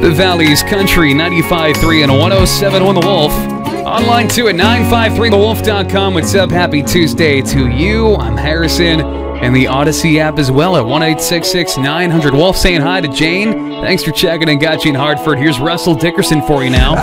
The Valley's Country 95.3 and 107.1 The Wolf. Online too at 953thewolf.com. What's up? Happy Tuesday to you. I'm Harrison. And the Odyssey app as well at 1-866-900-WOLF. Saying hi to Jane. Thanks for checking and got you in Hartford. Here's Russell Dickerson for you now.